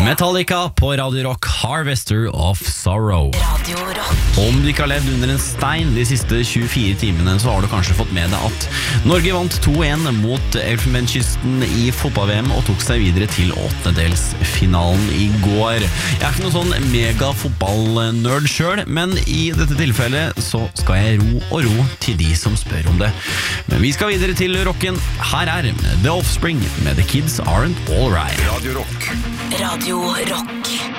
Metallica på Radio Rock, Harvester of Sorrow. Radio Rock. Om du ikke har levd under en stein de siste 24 timene, så har du kanskje fått med deg at Norge vant 2-1 mot Elfenbenskysten i fotball-VM og tok seg videre til åttendedelsfinalen i går. Jeg er ikke noen sånn mega-fotball-nerd selv, men i dette tilfellet så skal jeg ro til de som spør om det. Men vi skal videre til rocken. Her er The Offspring med The Kids Aren't All Right. Radio Rock. Radio Rock.